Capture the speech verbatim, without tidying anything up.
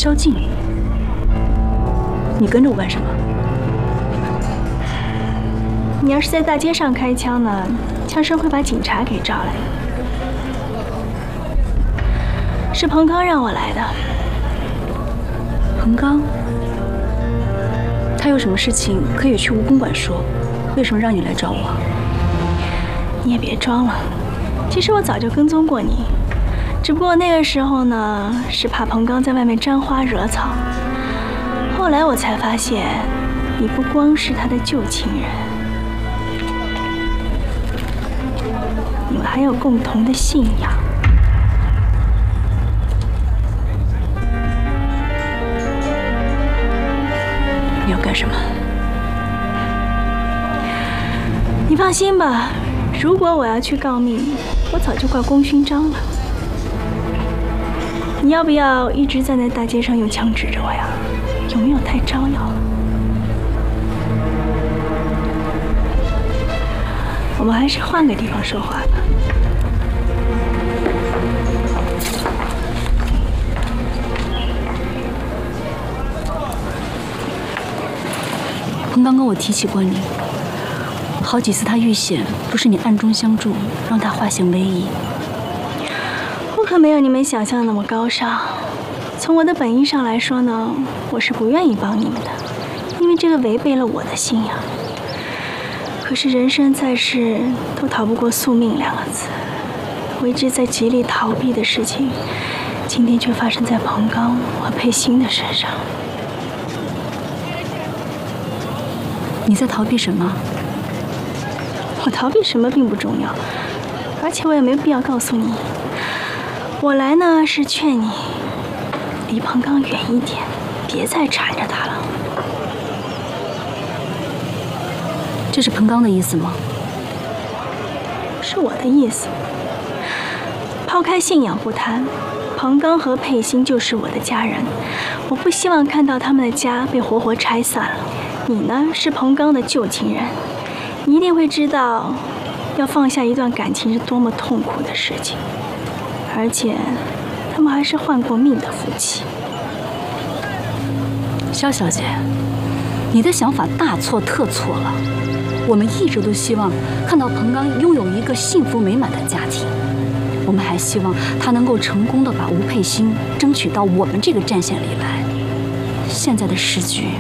萧敬宇，你跟着我干什么？ 你要是在大街上开枪呢，枪声会把警察给招来。是彭刚让我来的。 彭刚，他有什么事情可以去吴公馆说，为什么让你来找我？ 你也别装了，其实我早就跟踪过你，只不过那个时候呢，是怕彭刚在外面沾花惹草。后来我才发现，你不光是他的旧情人，你们还有共同的信仰。 你要干什么？ 你放心吧，如果我要去告密，我早就挂功勋章了。你要不要一直站在大街上用枪指着我呀？有没有太招摇了？我们还是换个地方说话吧。 彭刚跟我提起过你，好几次他遇险都是你暗中相助，让他化险为夷。 我可没有你们想象的那么高尚。从我的本意上来说呢，我是不愿意帮你们的，因为这个违背了我的信仰。可是人生在世，都逃不过宿命两个字。我一直在极力逃避的事情，今天却发生在彭刚和佩欣的身上。 你在逃避什么？ 我逃避什么并不重要，而且我也没必要告诉你。我来呢是劝你离彭刚远一点，别再缠着他了。 这是彭刚的意思吗？ 是我的意思。抛开信仰不谈，彭刚和佩欣就是我的家人，我不希望看到他们的家被活活拆散了。你呢，是彭刚的旧情人，你一定会知道，要放下一段感情是多么痛苦的事情，而且他们还是换过命的夫妻。 萧小姐，你的想法大错特错了。我们一直都希望看到彭刚拥有一个幸福美满的家庭，我们还希望他能够成功的把吴佩欣争取到我们这个战线里来。现在的时局